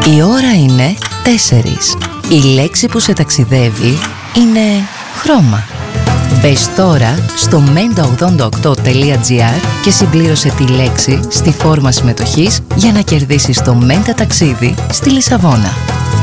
Η ώρα είναι 4. Η λέξη που σε ταξιδεύει είναι χρώμα. Μπες τώρα στο menta88.gr και συμπλήρωσε τη λέξη στη φόρμα συμμετοχής για να κερδίσεις το Menta ταξίδι στη Λισαβόνα.